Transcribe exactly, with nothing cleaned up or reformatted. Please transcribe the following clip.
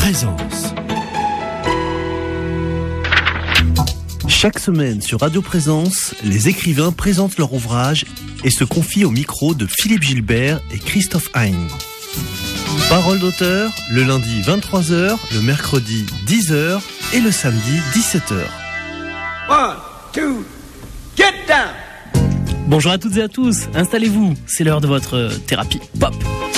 Présence. Chaque semaine sur Radio Présence, les écrivains présentent leur ouvrage et se confient au micro de Philippe Gilbert et Christophe Hein. Parole d'auteur, le lundi vingt-trois heures, le mercredi dix heures et le samedi dix-sept heures. One, two, get down! Bonjour à toutes et à tous, installez-vous, c'est l'heure de votre thérapie pop.